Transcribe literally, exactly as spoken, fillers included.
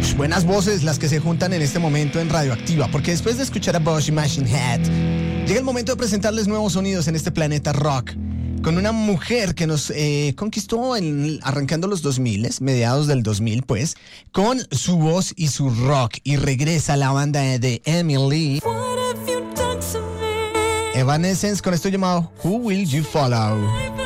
Buenas voces las que se juntan en este momento en Radioactiva, porque después de escuchar a Bush y Machine Head, llega el momento de presentarles nuevos sonidos en este planeta rock, con una mujer que nos eh, conquistó en, arrancando los dos mil, mediados del dos mil, pues, con su voz y su rock, y regresa la banda de Emily Evanescence con esto llamado Who Will You Follow.